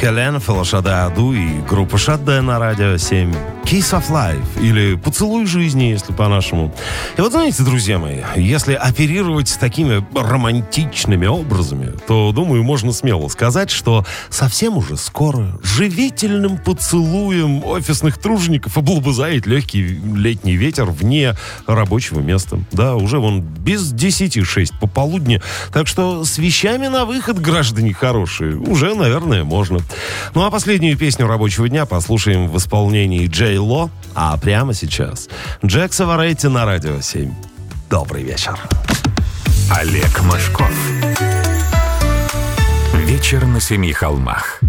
Хелен, Фелошаде Аду и группа Шаде на радио 7. Kiss of Life, или «Поцелуй жизни», если по-нашему. И вот знаете, друзья мои, если оперировать такими романтичными образами, то, думаю, можно смело сказать, что совсем уже скоро живительным поцелуем офисных тружеников облобызает легкий летний ветер вне рабочего места. Да, уже вон без 10:06 пополудни. Так что с вещами на выход, граждане хорошие, уже, наверное, можно. Ну а последнюю песню рабочего дня послушаем в исполнении Джей Ло, а прямо сейчас Джек Саварейти на радио 7. Добрый вечер. Олег Мошков. Вечер на семи холмах.